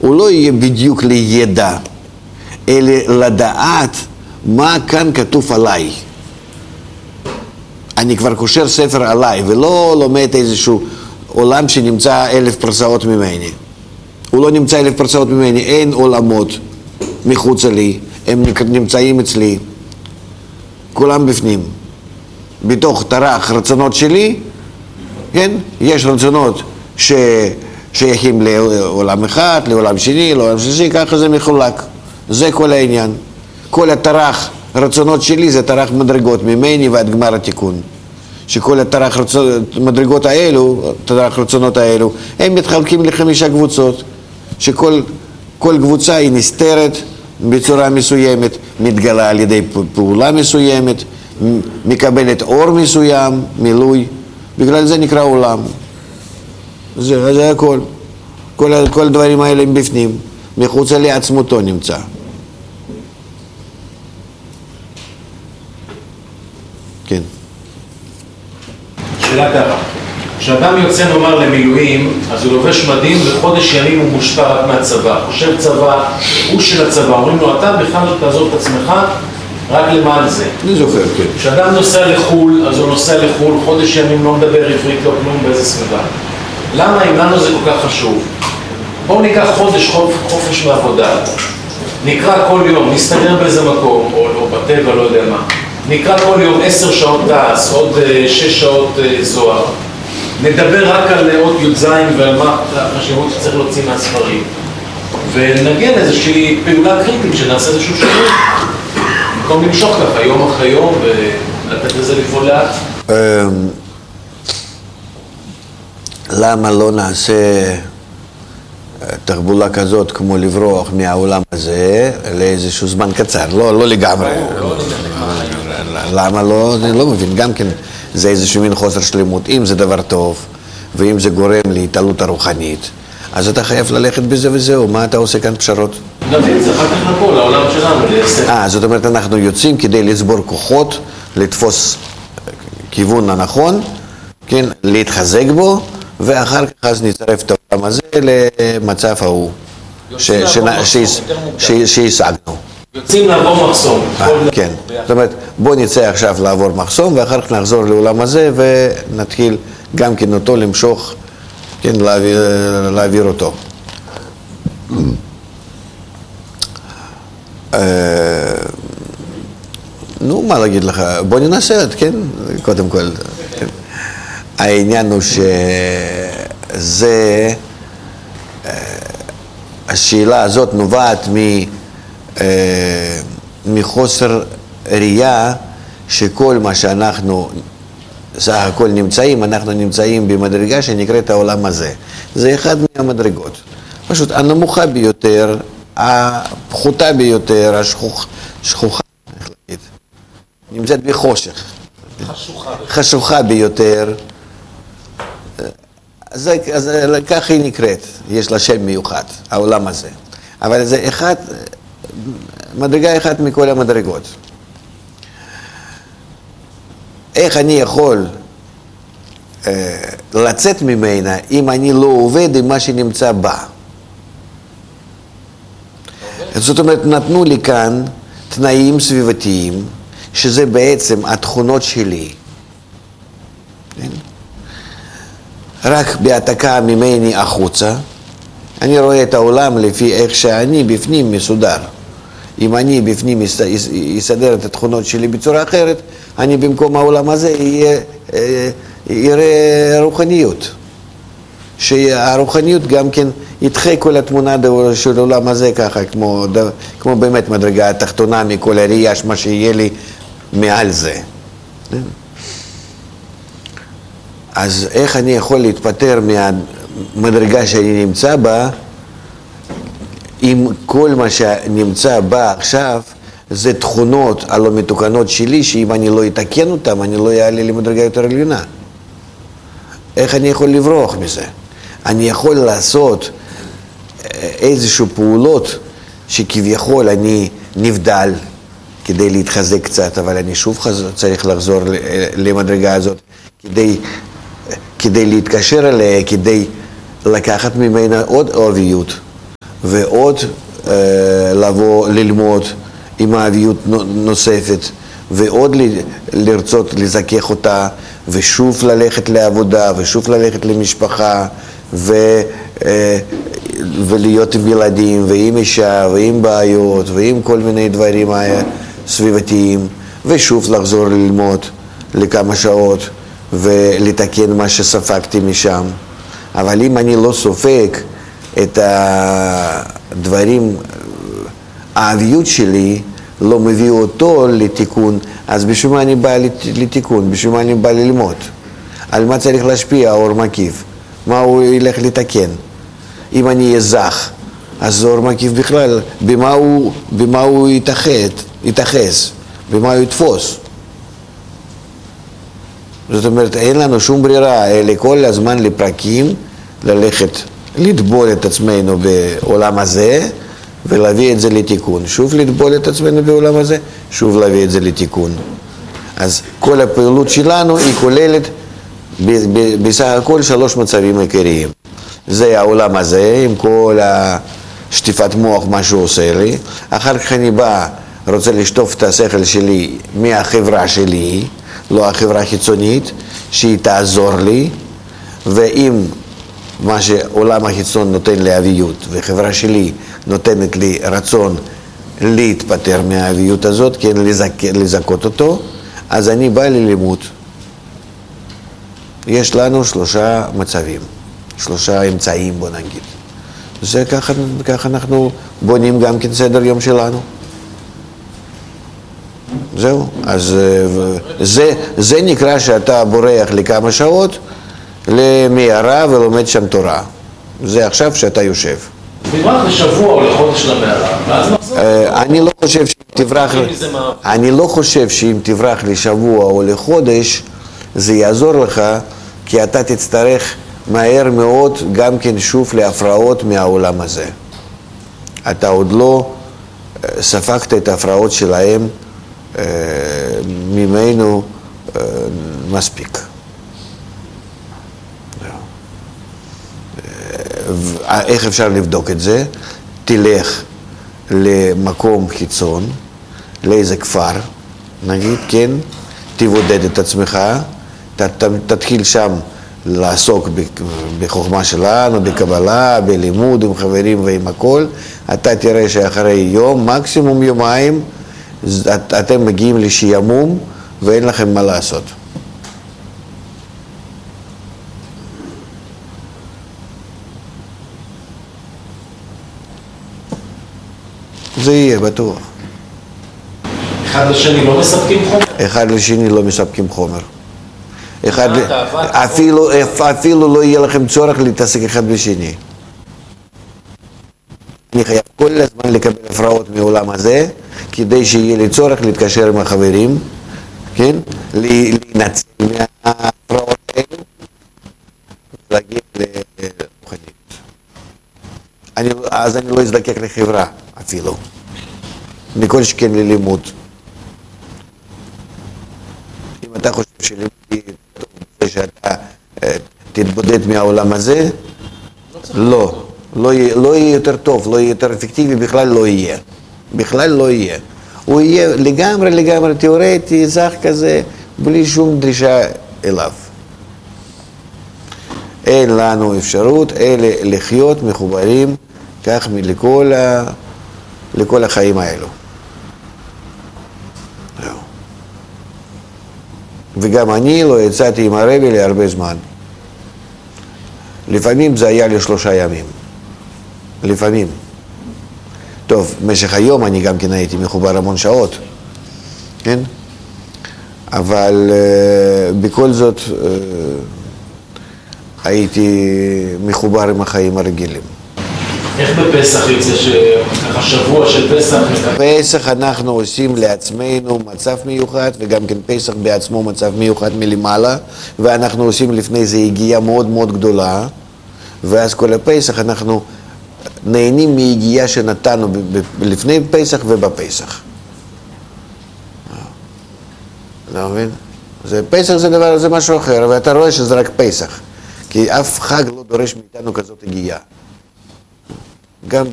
הוא לא יהיה בדיוק לידע, אלא לדעת מה כאן כתוב עליי. אני כבר קושר ספר עליי, ולא לומד איזשהו עולם שנמצא 1000 פרסאות ממני. הוא לא נמצא 1000 פרסאות ממני, אין עולמות מחוץ לי, הם נמצאים אצלי, כולם בפנים. בתוך תרח רצונות שלי, כן? יש רצונות ששייכים לעולם אחד, לעולם שני, לעולם שלישי, ככה זה מחולק. זה כל העניין. כל התרח רצונות שלי זה תרח מדרגות, ממני ועד גמר התיקון. שכל התרח מדרגות האלו, תרח רצונות האלו, הם מתחלקים ל5 קבוצות, שכל קבוצה היא נסתרת בצורה מסוימת, מתגלה על ידי פעולה מסוימת, מקבלת אור מסוים, מילוי, בגלל זה נקרא עולם. זה הכל. כל הדברים האלה הם בפנים, מחוץ לעצמותו נמצא. כן. שאלה ככה, כשאדם יוצא נאמר למילואים, אז הוא לובש מדים וחודש ימים הוא מושפע רק מהצבא, חושב צבא, הוא של הצבא, אומרים לו אתה בכלל תעזוב את עצמך רק למען זה. אני זוכר, כן. כשאדם נוסע לחול, אז הוא נוסע לחול, חודש ימים לא מדבר עברית, לא כלום באיזה סביבה. למה אם לנו זה כל כך חשוב? בואו ניקח חודש חופש מעבודה, נקרא כל יום, נסתדר באיזה מקום, או בטבע, לא יודע מה. נקרא כל יום 10 שעות דס, עוד 6 שעות זוהר. נדבר רק על עוד י"ז ועל מה החשיבות שצריך להוציא מהספרים. ונגיע לאיזושהי פעולה קריטית שנעשה איזשהו שינוי. במקום למשוך ככה יום אחרי יום ולתת לזה לפעול לאט. למה לא נעשה תחבולה כזאת כמו לברוח מהעולם הזה לאיזשהו זמן קצר? לא לגמרי. למה לא? אני לא מבין. גם כן זה איזשהו מין חוסר שלמות. אם זה דבר טוב, ואם זה גורם להתעלות הרוחנית, אז אתה חייב ללכת בזה וזהו. מה אתה עושה כאן פשרות? נבין, זה אחר כך לכל, העולם שלנו. זאת אומרת, אנחנו יוצאים כדי לצבור כוחות, לתפוס כיוון הנכון, כן, להתחזק בו, ואחר כך אז נצרף את העולם הזה למצב ההוא שהשגנו. יוצאים לעבור מחסום. כן, זאת אומרת, בוא נצא עכשיו לעבור מחסום, ואחר כך נחזור לעולם הזה, ונתחיל גם כן אותו למשוך, כן, להעביר אותו. נו, מה להגיד לך? בוא ננסה, כן? קודם כל. כן. העניין הוא שזה, השאלה הזאת נובעת מחוסר ראייה שכל מה שאנחנו סך הכל נמצאים, אנחנו נמצאים במדרגה שנקראת העולם הזה. זה אחד מהמדרגות. פשוט הנמוכה ביותר, הפחותה ביותר, השכוחה, איך להגיד, נמצאת בחושך. חשוכה ביותר. אז כך היא נקראת, יש לה שם מיוחד, העולם הזה. אבל זה מדרגה אחת מכל המדרגות. איך אני יכול לצאת ממנה אם אני לא עובד עם מה שנמצא בה? זאת אומרת, נתנו לי כאן תנאים סביבתיים, שזה בעצם התכונות שלי. רק בהעתקה ממני החוצה, אני רואה את העולם לפי איך שאני בפנים מסודר. אם אני בפנים יסדר את התכונות שלי בצורה אחרת, אני במקום העולם הזה יראה רוחניות. שהרוחניות גם כן ידחה כל התמונה של העולם הזה ככה, כמו באמת מדרגה התחתונה מכל הראייה, מה שיהיה לי מעל זה. אז איך אני יכול להתפטר מהמדרגה שאני נמצא בה, אם כל מה שנמצא בה עכשיו זה תכונות הלא מתוקנות שלי, שאם אני לא אתקן אותם, אני לא אעלה למדרגה יותר עליונה. איך אני יכול לברוח מזה? אני יכול לעשות איזשהו פעולות שכביכול אני נבדל כדי להתחזק קצת, אבל אני שוב צריך לחזור למדרגה הזאת כדי להתקשר אליה, כדי לקחת ממנה עוד אוהביות ועוד לבוא ללמוד עם האביות נוספת, ועוד לרצות לזכך אותה, ושוב ללכת לעבודה, ושוב ללכת למשפחה, ולהיות עם ילדים, ועם אישה, ועם בעיות, ועם כל מיני דברים סביבתיים, ושוב לחזור ללמוד לכמה שעות, ולתקן מה שספגתי משם. אבל אם אני לא סופג את הדברים, האביות שלי לא מביא אותו לתיקון, אז בשביל מה אני בא לתיקון? בשביל מה אני בא ללמוד? על מה צריך להשפיע האור מקיף? מה הוא ילך לתקן? אם אני אהיה זך, אז האור מקיף בכלל, במה הוא יתאחז? במה הוא יתפוס? זאת אומרת, אין לנו שום ברירה, אלא כל הזמן לפרקים, ללכת, לטבול את עצמנו בעולם הזה, ולהביא את זה לתיקון. שוב לטבול את עצמנו בעולם הזה, שוב להביא את זה לתיקון. אז כל הפעילות שלנו היא כוללת בסך הכל 3 מצבים עיקריים. זה העולם הזה, עם כל השטיפת מוח, מה שהוא עושה לי. אחר כך אני בא, רוצה לשטוף את השכל שלי מהחברה שלי, לא החברה החיצונית, שהיא תעזור לי, ואם מה שעולם החיצון נותן לי אביות, וחברה שלי נותנת לי רצון להתפטר מהאביות הזאת, כן, לזכות אותו, אז אני בא ללימוד. יש לנו 3 מצבים, 3 אמצעים, בוא נגיד. זה ככה אנחנו בונים גם כן סדר יום שלנו. זהו, אז זה נקרא שאתה בורח לכמה שעות למערה ולומד שם תורה. זה עכשיו שאתה יושב. תברח לשבוע או לחודש למערה, ואז נחזור. אני לא חושב שאם תברח לשבוע או לחודש, זה יעזור לך, כי אתה תצטרך מהר מאוד גם כן שוב להפרעות מהעולם הזה. אתה עוד לא ספגת את ההפרעות שלהם ממנו מספיק. איך אפשר לבדוק את זה? תלך למקום חיצון, לאיזה כפר, נגיד, כן, תבודד את עצמך, תתחיל שם לעסוק בחוכמה שלנו, בקבלה, בלימוד, עם חברים ועם הכל. אתה תראה שאחרי יום, מקסימום יומיים, אתם מגיעים לשעמום ואין לכם מה לעשות. זה יהיה בטוח. אחד לשני לא מספקים חומר? אחד לשני לא מספקים חומר. אפילו לא יהיה לכם צורך להתעסק אחד בשני. אני חייב כל הזמן לקבל הפרעות מעולם הזה, כדי שיהיה לי צורך להתקשר עם החברים, כן? להינצל מההפרעות האלו, ולהגיע לרוחניות. אז אני לא אזדקק לחברה אפילו, מכל שכן ללימוד. אם אתה חושב שלימוד יהיה טוב בזה שאתה תתבודד מהעולם הזה, לא יהיה יותר טוב, לא יהיה יותר אפקטיבי, בכלל לא יהיה. בכלל לא יהיה. הוא יהיה לגמרי תיאורטי, זך כזה, בלי שום דרישה אליו. אין לנו אפשרות אלא לחיות מחוברים כך לכל החיים האלו. וגם אני לא יצאתי עם הרבי להרבה זמן. לפעמים זה היה ל3 ימים. לפעמים. טוב, במשך היום אני גם כן הייתי מחובר המון שעות, כן? אבל בכל זאת הייתי מחובר עם החיים הרגילים. איך בפסח יוצא שככה שבוע של פסח? פסח אנחנו עושים לעצמנו מצב מיוחד, וגם כן פסח בעצמו מצב מיוחד מלמעלה, ואנחנו עושים לפני זה הגיעה מאוד מאוד גדולה, ואז כל הפסח אנחנו נהנים מהגיעה שנתנו לפני פסח ובפסח. לא מבין? פסח זה דבר, זה משהו אחר, ואתה רואה שזה רק פסח, כי אף חג לא דורש מאיתנו כזאת הגיעה. גם